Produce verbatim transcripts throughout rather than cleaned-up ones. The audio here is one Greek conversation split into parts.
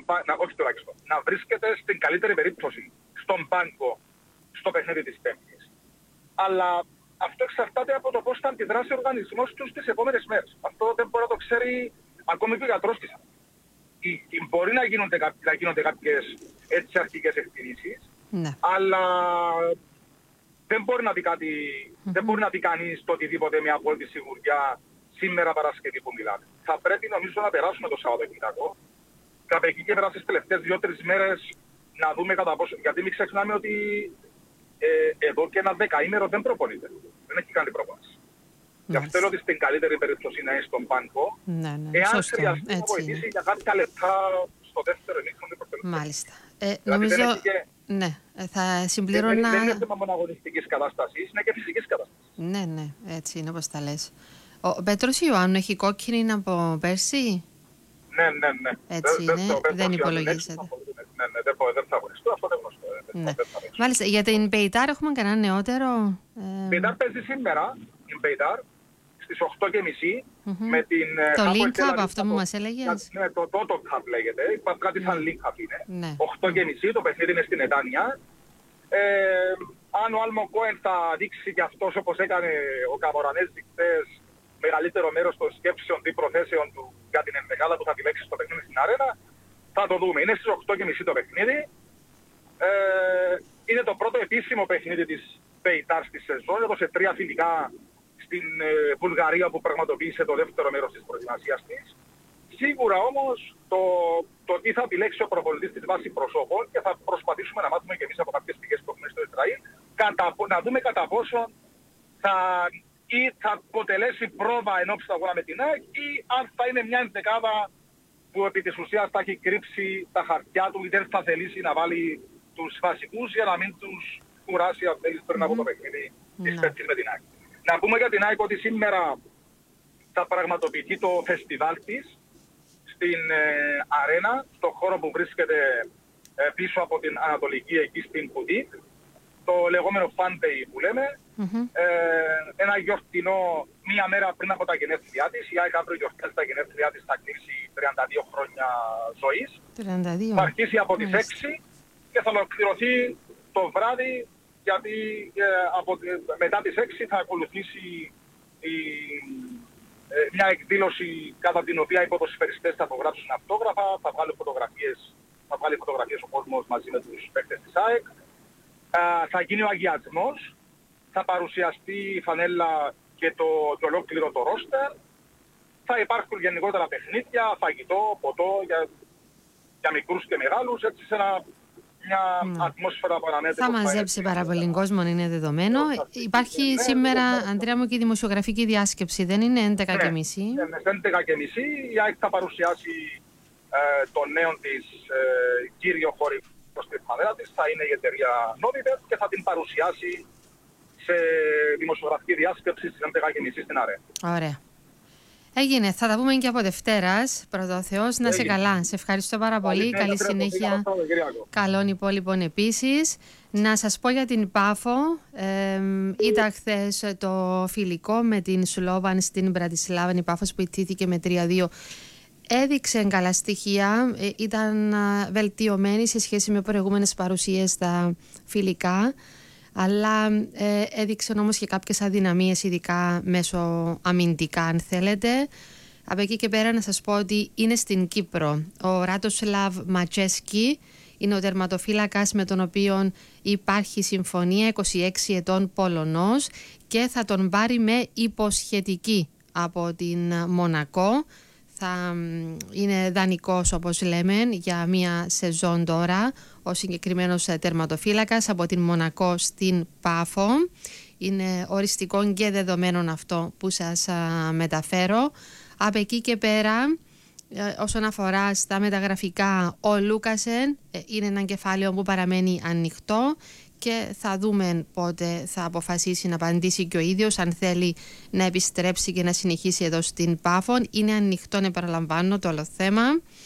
να, όχι τουλάχιστον, να βρίσκεται στην καλύτερη περίπτωση στον πάγκο στο παιχνίδι της Πέμπτης. Αλλά αυτό εξαρτάται από το πώς θα αντιδράσει ο οργανισμός του στις επόμενες μέρες. Αυτό δεν μπορεί να το ξέρει ακόμη και ο γιατρός της. Μπορεί να γίνονται, να γίνονται κάποιες έτσι αρχικές εκτιμήσεις, ναι. αλλά δεν μπορεί να πει κάτι, mm-hmm. δεν μπορεί να πει κανείς το οτιδήποτε με απόλυτη σιγουριά σήμερα Παρασκευή που μιλάμε. Θα πρέπει νομίζω να περάσουμε το Σαββατοκύριακο. Κατά εκεί και πέρα στις τελευταίες δύο-τρεις μέρες να δούμε κατά πόσο. Γιατί μην ξεχνάμε ότι ε, εδώ και ένα δεκαήμερο δεν προπονείται. Δεν έχει κάνει προπόνηση. Γι' αυτό λέω ότι στην καλύτερη περίπτωση να είναι στον πάγκο. Ναι, ναι, εάν χρειαστεί να βοηθήσει για κάποια λεπτά στο δεύτερο ημίχρονο. Μάλιστα. Ε, νομίζω. Και... Ναι, θα συμπλήρωνα. Δεν είναι θέμα μόνο αγωνιστικής κατάστασης, είναι και φυσικής κατάστασης. Ναι, ναι, έτσι είναι όπως τα λες. Ο Πέτρος Ιωάννου έχει κόκκινη από πέρσι. Ναι, ναι, ναι. Έτσι δεν, είναι, δεν, δεν υπολογίζεται. Ναι, ναι, δεν, δεν θα αγωνιστώ, αυτό δεν γνωστό. Ναι. Μάλιστα, για την Πεϊτάρ έχουμε κανένα νεότερο. Η Πεϊτάρ παίζει σήμερα, η Πεϊτάρ, στις οκτώ και μισή mm-hmm. με την... Το link up αυτό που μας έλεγες. Ναι, το Toto Cup λέγεται, κάτι σαν link up είναι. Ναι. οκτώ και μισή, το παιχνίδι είναι στην Ετάνια. Ε, αν ο Άλμο Κόεν θα δείξει και αυτός όπως έκανε ο Καμορανέζη χθες μεγαλύτερο μέρος των σκέψεων ή προθέσεων του για την ενδεκάδα που θα επιλέξει στο παιχνίδι στην αρένα, θα το δούμε. Είναι στις οκτώ και μισή το παιχνίδι. Ε, είναι το πρώτο επίσημο παιχνίδι της Πεϊτάρ στη σεζόν. Έδωσε τρία φιλικά στην ε, Βουλγαρία που πραγματοποίησε το δεύτερο μέρος της προετοιμασίας της. Σίγουρα όμως το, το τι θα επιλέξει ο προπονητής της βάση προσώπων και θα προσπαθήσουμε να μάθουμε και εμείς από κάποιες πηγές που έχουμε στο Ισραήλ, κατα, να δούμε κατά πόσο θα, ή θα αποτελέσει πρόβα ενόψει του αγώνα με την ΑΕΚ ή αν θα είναι μια ενδεκάδα που επί της ουσίας θα έχει κρύψει τα χαρτιά του ή δεν θα θελήσει να βάλει τους βασικούς για να μην τους κουράσει αν θέλεις πριν από το παιχνίδι της Πέμπτης με την ΑΕΚ. Να πούμε για την ΑΕΚ ότι σήμερα θα πραγματοποιηθεί το φεστιβάλ της στην ε, αρένα, στον χώρο που βρίσκεται ε, πίσω από την Ανατολική εκεί στην Πουτίκ, το λεγόμενο Fan Day που λέμε, mm-hmm. ε, ένα γιορτινό μία μέρα πριν από τα γενέθλιά της. Η ΑΕΚ αύριο γιορτάζει τα γενέθλιά της, θα κλείσει τριάντα δύο χρόνια ζωής. τριάντα δύο. Θα αρχίσει από τις έξι και θα ολοκληρωθεί το βράδυ, γιατί ε, από, μετά τις έξι θα ακολουθήσει η, ε, μια εκδήλωση κατά την οποία οι ποδοσφαιριστές θα απογράψουν αυτόγραφα, θα βγάλει φωτογραφίες, θα βγάλει φωτογραφίες ο κόσμος μαζί με τους παίκτες της ΑΕΚ. Ε, θα γίνει ο αγιασμός, θα παρουσιαστεί η φανέλα και το, το ολόκληρο το ρόστερ. Θα υπάρχουν γενικότερα παιχνίδια, φαγητό, ποτό για, για μικρούς και μεγάλους, έτσι σε ένα... μια mm. ατμόσφαιρα που αναμέτρη. Θα μαζέψει πάρα πολύ κόσμο, είναι δεδομένο. Υπάρχει ναι, σήμερα, ναι, ναι, Αντρέα μου, και η δημοσιογραφική διάσκεψη, δεν είναι έντεκα και μισή. Ναι, ναι, έντεκα και μισή η ΑΕΚ θα παρουσιάσει ε, τον νέο της ε, κύριο χορηγό στη φανέλα της, θα είναι η εταιρεία Novibet και θα την παρουσιάσει σε δημοσιογραφική διάσκεψη στις έντεκα και μισή στην ΑΡΕ. Ωραία. Έγινε. Θα τα πούμε και από Δευτέρας. Πρώτα ο Θεός, να σε καλά. Σε ευχαριστώ πάρα πολύ. Καλή, Καλή συνέχεια. Καλών υπόλοιπων επίσης. Να σας πω για την Πάφο. Ε, ήταν χθες το φιλικό με την Σλόβαν στην Μπρατισλάβα. Η Πάφος που ιτήθηκε με τρία δύο. Έδειξε καλά στοιχεία. Ε, ήταν βελτιωμένη σε σχέση με προηγούμενες παρουσίες στα φιλικά. Αλλά ε, έδειξαν όμως και κάποιες αδυναμίες, ειδικά μέσω αμυντικά αν θέλετε. Από εκεί και πέρα να σας πω ότι είναι στην Κύπρο. Ο Ράτοσλαβ Ματσέσκι είναι ο τερματοφύλακας με τον οποίο υπάρχει συμφωνία, είκοσι έξι ετών Πολωνός, και θα τον πάρει με υποσχετική από την Μονακό. Θα είναι δανεικός, όπως λέμε, για μία σεζόν τώρα ο συγκεκριμένος τερματοφύλακας από την Μονακό στην Πάφο. Είναι οριστικό και δεδομένο αυτό που σας μεταφέρω. Από εκεί και πέρα, όσον αφορά στα μεταγραφικά, ο Λούκασεν είναι ένα κεφάλαιο που παραμένει ανοιχτό και θα δούμε πότε θα αποφασίσει να απαντήσει και ο ίδιος, αν θέλει να επιστρέψει και να συνεχίσει εδώ στην Πάφο. Είναι ανοιχτό, επαναλαμβάνω, το όλο θέμα.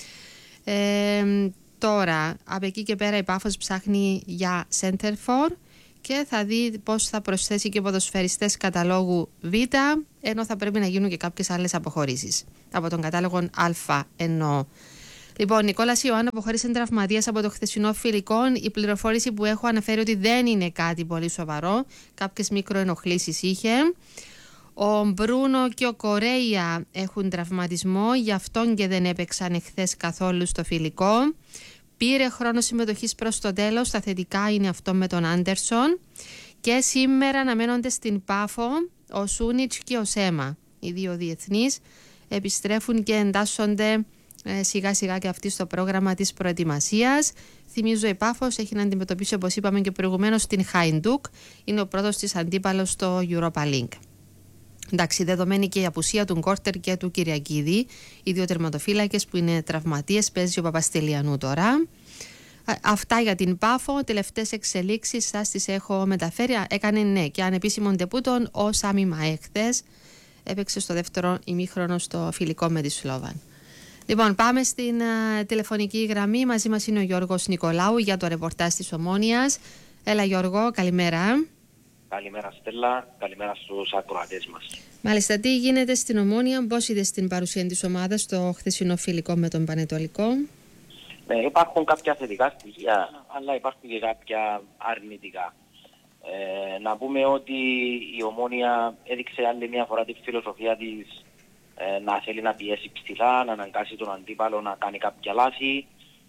Ε, τώρα, από εκεί και πέρα η Πάφος ψάχνει για center for και θα δει πώς θα προσθέσει και ποδοσφαιριστές καταλόγου Β, ενώ θα πρέπει να γίνουν και κάποιες άλλες αποχωρήσεις από τον κατάλογο Α εννοώ. Λοιπόν, Νικόλας Ιωάννου αποχώρησε τραυματίας από το χθεσινό φιλικό. Η πληροφόρηση που έχω αναφέρει ότι δεν είναι κάτι πολύ σοβαρό. Κάποιες μικροενοχλήσεις είχε. Ο Μπρούνο και ο Κορέια έχουν τραυματισμό, γι' αυτόν και δεν έπαιξαν εχθές καθόλου στο φιλικό. Πήρε χρόνο συμμετοχής προς το τέλος, τα θετικά είναι αυτό με τον Άντερσον. Και σήμερα αναμένονται στην Πάφο ο Σούνιτς και ο Σέμα. Οι δύο διεθνείς επιστρέφουν και εντάσσονται ε, σιγά σιγά και αυτοί στο πρόγραμμα της προετοιμασίας. Θυμίζω η Πάφος έχει να αντιμετωπίσει, όπως είπαμε και προηγουμένως, την Χάιντουκ. Είναι ο πρώτος της αντίπαλος στο Europa League. Εντάξει, δεδομένη και η απουσία του Γκόρτερ και του Κυριακίδη, οι δύο τερματοφύλακες που είναι τραυματίες, παίζει ο Παπαστελιανού τώρα. Αυτά για την Πάφο. Τελευταίες εξελίξεις σας τις έχω μεταφέρει. Έκανε ναι και ανεπίσημον ντεπούτον ο Σάμι Μαέ χθες. Έπαιξε στο δεύτερο ημίχρονο στο φιλικό με τη Σλόβαν. Λοιπόν, πάμε στην uh, τηλεφωνική γραμμή. Μαζί μας είναι ο Γιώργος Νικολάου για το ρεπορτάζ της Ομόνοιας. Έλα Γιώργο, καλημέρα. Καλημέρα Στέλλα, καλημέρα στους ακροατές μας. Μάλιστα, τι γίνεται στην Ομόνια, πώς είδες την παρουσία της ομάδας στο χθεσινό φιλικό με τον Πανετολικό? Ναι, υπάρχουν κάποια θετικά στοιχεία, αλλά υπάρχουν και κάποια αρνητικά. Ε, να πούμε ότι η Ομόνια έδειξε άλλη μια φορά τη φιλοσοφία της ε, να θέλει να πιέσει ψηλά, να αναγκάσει τον αντίπαλο να κάνει κάποια λάθη.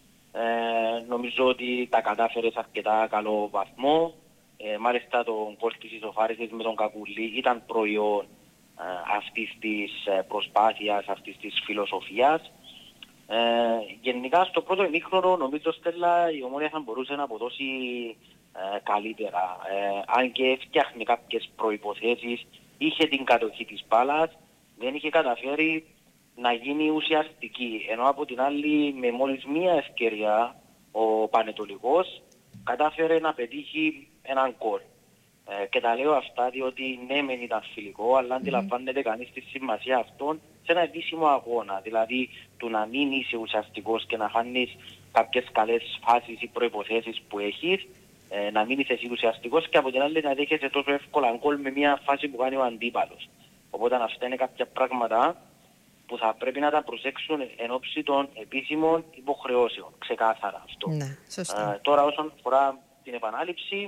Ε, νομίζω ότι τα κατάφερε σε αρκετά καλό βαθμό. Ε, μάλιστα τον γκολ της ισοφάρισης με τον Κακουλή ήταν προϊόν ε, αυτής της ε, προσπάθειας, αυτής της φιλοσοφίας. Ε, γενικά στο πρώτο ημίχρονο νομίζω Στέλλα η Ομόνια θα μπορούσε να αποδώσει ε, καλύτερα. Ε, αν και φτιάχνει κάποιες προϋποθέσεις, είχε την κατοχή της μπάλας, δεν είχε καταφέρει να γίνει ουσιαστική. Ενώ από την άλλη με μόλις μία ευκαιρία ο Πανετολικός κατάφερε να πετύχει έναν γκολ. Ε, και τα λέω αυτά διότι ναι μεν ήταν φιλικό, αλλά αντιλαμβάνεται mm. κανείς τη σημασία αυτών σε ένα επίσημο αγώνα. Δηλαδή του να μην είσαι ουσιαστικός και να χάνεις κάποιες καλές φάσεις ή προϋποθέσεις που έχεις, ε, να μην είσαι εσύ ουσιαστικός και από την άλλη να δέχεσαι τόσο εύκολα γκολ με μια φάση που κάνει ο αντίπαλος. Οπότε αυτά είναι κάποια πράγματα που θα πρέπει να τα προσέξουν εν ώψη των επίσημων υποχρεώσεων. Ξεκάθαρα αυτό. Ναι, σωστά. Ε, τώρα όσον αφορά την επανάληψη,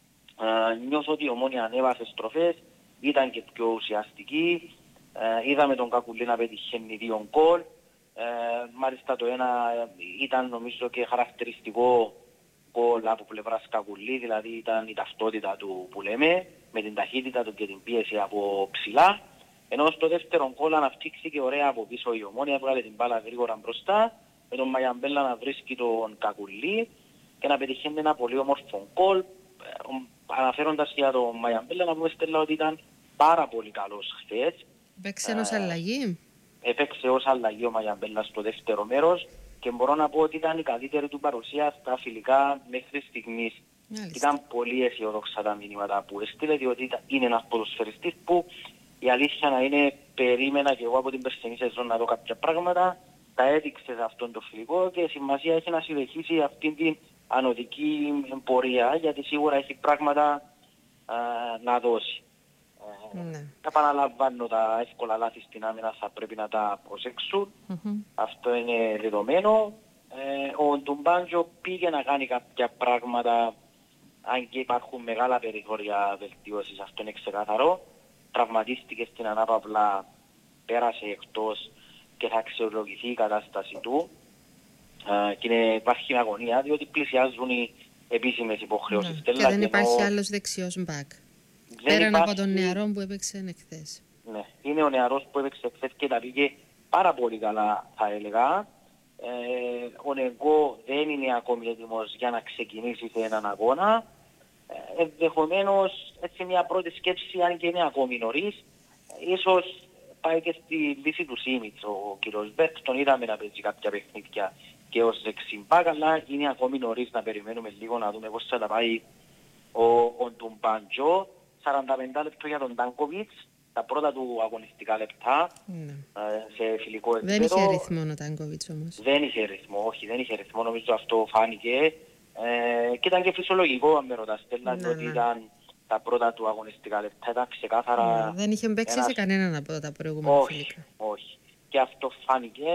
ε, νιώθω ότι η Ομόνια ανέβασε στροφές, ήταν και πιο ουσιαστική. Ε, είδαμε τον Κακουλή να πετυχαίνει δύο γκολ. Ε, μάλιστα το ένα ήταν νομίζω και χαρακτηριστικό γκολ από πλευράς Κακουλή, δηλαδή ήταν η ταυτότητα του που λέμε, με την ταχύτητα του και την πίεση από ψηλά. Ενώ στο δεύτερο γκολ αναπτύχθηκε ωραία από πίσω η Ομόνια, έβγαλε την μπάλα γρήγορα μπροστά, με τον Μαγιαμπέλα να βρίσκει τον Κακουλή και να πετυχαίνει ένα πολύ όμορφο γκολ. Αναφέροντας για τον Μαγιαμπέλα να πούμε Στέλλα ότι ήταν πάρα πολύ καλός χθες. Έπαιξε ως αλλαγή. Έπαιξε ως αλλαγή ο Μαγιαμπέλα στο δεύτερο μέρος και μπορώ να πω ότι ήταν η καλύτερη του παρουσία στα φιλικά μέχρι στιγμής. Μάλιστα. Ήταν πολύ αισιοδόξα τα μηνύματα που έστειλε, διότι είναι ένας ποδοσφαιριστής που η αλήθεια να είναι περίμενα και εγώ από την περσινή σεζόν να δω κάποια πράγματα, τα έδειξε σε αυτόν το φιλικό και σημασία έχει να συνεχίσει αυτήν την ανωδική πορεία, γιατί σίγουρα έχει πράγματα α, να δώσει. Ναι. Επαναλαμβάνω, τα εύκολα λάθη στην άμυνα θα πρέπει να τα προσέξουν. Mm-hmm. Αυτό είναι δεδομένο. Ε, ο Ντουμπάντζο πήγε να κάνει κάποια πράγματα, αν και υπάρχουν μεγάλα περιθώρια βελτίωσης, αυτό είναι ξεκάθαρο. Τραυματίστηκε στην ανάπαυλα, πέρασε εκτός και θα αξιολογηθεί η κατάσταση του. Uh, και είναι, υπάρχει αγωνία διότι πλησιάζουν οι επίσημες υποχρεώσεις. Ναι, και δεν ενώ... υπάρχει άλλος δεξιός μπακ. Πέραν υπάρχει... από τον νεαρό που έπαιξε εχθές. Ναι, είναι ο νεαρός που έπαιξε εχθές και τα πήγε πάρα πολύ καλά θα έλεγα. Ε, ο Νεγκό δεν είναι ακόμη έτοιμος για να ξεκινήσει σε έναν αγώνα. Ε, ενδεχομένως έτσι μια πρώτη σκέψη, αν και είναι ακόμη νωρίς, ίσως πάει και στη λύση του Σίμιτς. Ο κ. Μπέρκ τον είδαμε να παίζει κάποια παιχνίδια και ως δεξιμπάκ, αλλά είναι ακόμη νωρίς να περιμένουμε λίγο να δούμε πώς θα τα πάει ο, ο Ντουμπάντζο. σαράντα πέντε λεπτό για τον Τάνκοβιτς, τα πρώτα του αγωνιστικά λεπτά, ναι. σε φιλικό επίπεδο. Δεν είχε ρυθμό ο Τάνκοβιτς όμως. Δεν είχε ρυθμό, όχι, δεν είχε ρυθμό, νομίζω αυτό φάνηκε. Ε, και ήταν και φυσιολογικό, αν με ρωτάς, Στέλλα, ναι, ότι ναι. ήταν τα πρώτα του αγωνιστικά λεπτά, ήταν ξεκάθαρα... Ναι, δεν είχε παίξει ένας... σε κανέναν από τα προηγούμενα όχι, φιλικά. Όχι, και αυτό φάνηκε.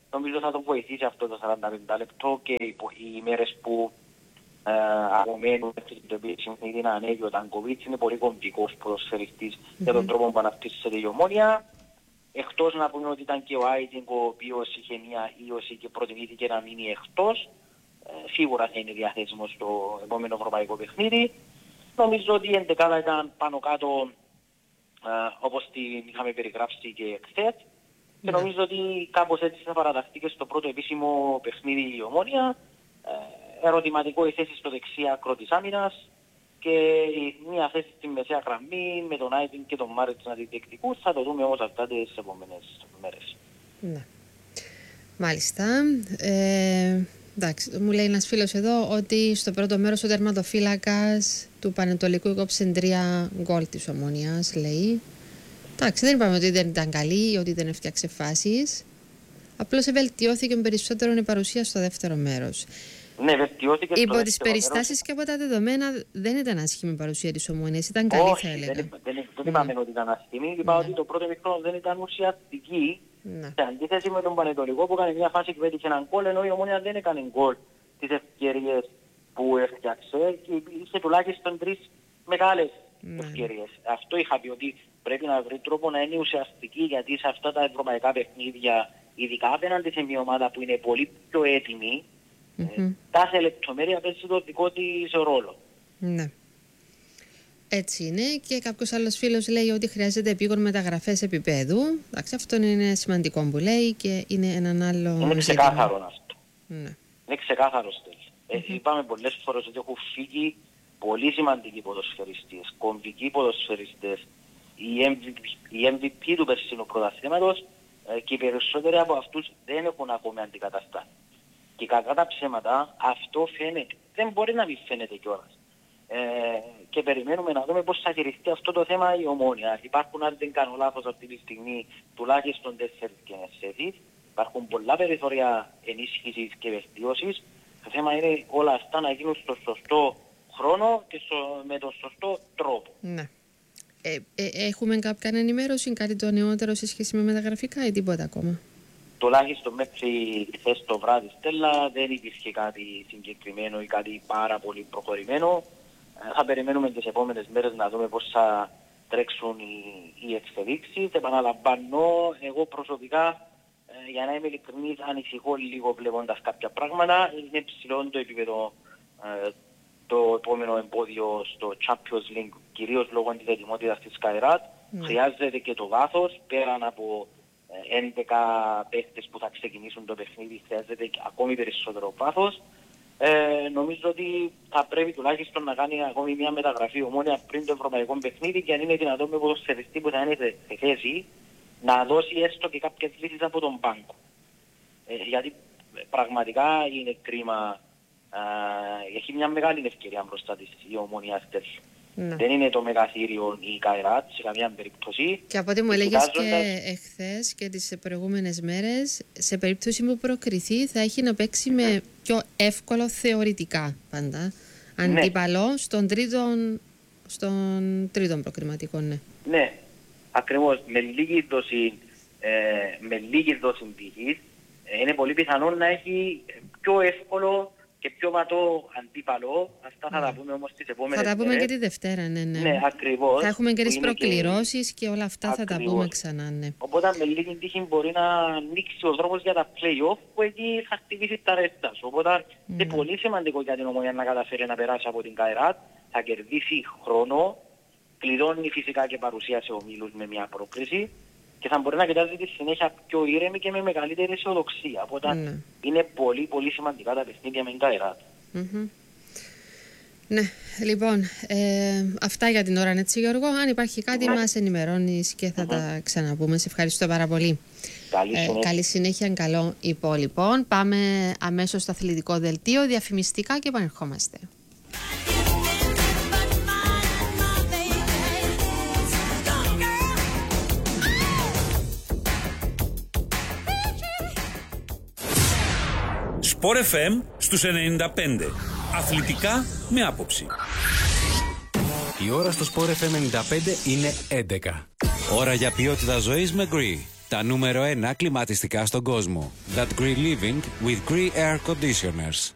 νομίζω θα τον βοηθήσει αυτό το σαράντα πέντε λεπτό και οι, οι ημέρες που ε, απομένουν το επίσημο να ανέβει ο Τανκοβίτς. Είναι πολύ κομβικός ποδοσφαιριστής mm-hmm. για τον τρόπο που αναπτύσσεται η Ομόνοια. Εκτός να πούμε ότι ήταν και ο Άιτινγκ, ο οποίος είχε μια ίωση και προτιμήθηκε να μείνει εκτός. Ε, σίγουρα θα είναι διαθέσιμο στο επόμενο ευρωπαϊκό παιχνίδι. Νομίζω ότι η εντεκάδα ήταν πάνω κάτω ε, όπως την είχαμε περιγράψει και χθες. Mm-hmm. Και νομίζω ότι κάπως έτσι θα παραταχθεί και στο πρώτο επίσημο παιχνίδι η Ομόνοια. Ε, ερωτηματικό η θέση στο δεξί άκρο της άμυνας και μια θέση στη μεσαία γραμμή με τον Άιτιν και τον Μάρετς να τη διεκδικούν. Θα το δούμε όμως αυτά τις επόμενες μέρες. Ναι. Μάλιστα. Ε, εντάξει, μου λέει ένας φίλος εδώ ότι στο πρώτο μέρος ο τερματοφύλακας του Πανετολικού έκοψε τρία γκολ της Ομόνοιας, λέει. Εντάξει, δεν είπαμε ότι δεν ήταν καλή ή ότι δεν έφτιαξε φάσεις. Απλώς βελτιώθηκε περισσότερο η παρουσία στο δεύτερο μέρος. Ναι, βελτιώθηκε. Υπό τις περιστάσεις και από τα δεδομένα δεν ήταν άσχημη η παρουσία της Ομόνοιας. Ήταν καλή, όχι, θα έλεγα. Δεν, δεν, δεν είπαμε mm. ότι ήταν άσχημη. Είπα mm. ότι το πρώτο μικρό δεν ήταν ουσιαστική. Mm. Σε αντίθεση με τον Πανετολικό που έκανε μια φάση και πέτυχε έναν γκολ, ενώ η Ομόνοια δεν έκανε γκολ τις ευκαιρίες που έφτιαξε και είχε τουλάχιστον τρεις μεγάλες mm. ευκαιρίες. Αυτό είχα πει ότι πρέπει να βρει τρόπο να είναι ουσιαστική, γιατί σε αυτά τα ευρωπαϊκά παιχνίδια, ειδικά απέναντι σε μια ομάδα που είναι πολύ πιο έτοιμη, mm-hmm. κάθε λεπτομέρεια παίζει το δικό της ρόλο. Ναι. Έτσι είναι. Και κάποιος άλλος φίλος λέει ότι χρειάζεται επίγον μεταγραφές επίπεδου. Εντάξει, αυτό είναι σημαντικό που λέει και είναι έναν άλλο. Είναι ξεκάθαρο αυτό. Ναι. Είναι ξεκάθαρο στέλνει. Mm-hmm. Ε, είπαμε πολλές φορές ότι έχουν φύγει πολύ σημαντικοί ποδοσφαιριστές, κομβικοί ποδοσφαιριστές, οι εμ βι πι, οι εμ βι πι του περσινού πρωταθλήματος ε, και οι περισσότεροι από αυτούς δεν έχουν ακόμη αντικαταστάσει. Και κακά τα ψέματα, αυτό φαίνεται. Δεν μπορεί να μην φαίνεται κιόλας. Ε, και περιμένουμε να δούμε πώς θα χειριστεί αυτό το θέμα η Ομόνοια. Υπάρχουν, αν δεν κάνω λάθος αυτή τη στιγμή, τουλάχιστον τέσσερις θέσεις. Υπάρχουν πολλά περιθώρια ενίσχυσης και βελτίωσης. Το θέμα είναι όλα αυτά να γίνουν στο σωστό χρόνο και στο, με τον σωστό τρόπο. Ναι. Ε, ε, έχουμε κάποια ενημέρωση, κάτι το νεότερο σε σχέση με μεταγραφικά ή τίποτα ακόμα? Τουλάχιστον μέχρι χθες το βράδυ, Στέλλα, δεν υπήρχε κάτι συγκεκριμένο ή κάτι πάρα πολύ προχωρημένο. Ε, θα περιμένουμε τις επόμενες μέρες να δούμε πώς θα τρέξουν οι, οι εξελίξεις. Επαναλαμβάνω, εγώ προσωπικά, ε, για να είμαι ειλικρινής, ανησυχώ λίγο βλέποντας κάποια πράγματα. Είναι ψηλό το επίπεδο ε, το επόμενο εμπόδιο στο Champions League, κυρίως λόγω της ετοιμότητας της Καϊράτ. Mm. Χρειάζεται και το βάθος, πέραν από έντεκα παίχτες που θα ξεκινήσουν το παιχνίδι, χρειάζεται ακόμη περισσότερο βάθος. Ε, νομίζω ότι θα πρέπει τουλάχιστον να κάνει ακόμη μια μεταγραφή Ομόνοια πριν το ευρωπαϊκό παιχνίδι και αν είναι δυνατόν με ποδοσφαιριστή που θα είναι σε θέση να δώσει έστω και κάποιες λύσεις από τον πάγκο. Ε, γιατί πραγματικά είναι κρίμα. Uh, έχει μια μεγάλη ευκαιρία μπροστά της η Ομόνοια Στέλ. Ναι. Δεν είναι το μεγαθύριο η Καϊράτ σε καμία περίπτωση. Και από ό,τι μου έλεγες και εχθές και τις προηγούμενες μέρες, σε περίπτωση που προκριθεί θα έχει να παίξει ναι. με πιο εύκολο θεωρητικά πάντα αντίπαλο ναι. στον τρίτον, στον τρίτον προκριματικό. Ναι, ναι. Ακριβώς. Με λίγη δόση, ε, με λίγη δόση πύχης ε, είναι πολύ πιθανό να έχει πιο εύκολο και πιο βατό αντίπαλο. Αυτά θα τα πούμε όμως τις επόμενες Θα τα πούμε μέρες. και τη Δευτέρα, ναι, ναι. Ναι, ακριβώς. Θα έχουμε και τις προκληρώσεις και... και όλα αυτά ακριβώς. Θα τα πούμε ξανά, ναι. Οπότε με λίγη τύχη μπορεί να ανοίξει ο δρόμος για τα play-off που εκεί θα χτυπήσει τα ρέστα. Οπότε mm. είναι πολύ σημαντικό για την Ομόνοια να καταφέρει να περάσει από την Καϊράτ. Θα κερδίσει χρόνο, κλειδώνει φυσικά και παρουσία σε ομίλους με μια πρόκριση και θα μπορεί να κοιτάζει τη συνέχεια πιο ήρεμη και με μεγαλύτερη αισιοδοξία. Οπότε mm. είναι πολύ πολύ σημαντικά τα παιχνίδια με την Καϊράτ. Mm-hmm. Ναι, λοιπόν, ε, αυτά για την ώρα, έτσι Γιώργο. Αν υπάρχει κάτι mm. μας ενημερώνεις και θα mm-hmm. τα ξαναπούμε. Σε ευχαριστώ πάρα πολύ. Καλή συνέχεια. Ε, καλή συνέχεια, καλό υπόλοιπο. Πάμε αμέσως στο αθλητικό δελτίο, διαφημιστικά και επανερχόμαστε. Sport εφ εμ στους ενενήντα πέντε. Αθλητικά με άποψη. Η ώρα στο Sport εφ εμ ενενήντα πέντε είναι έντεκα. Ώρα για ποιότητα ζωής με Gree. Τα νούμερο ένα κλιματιστικά στον κόσμο. That Green Living with Green Air Conditioners.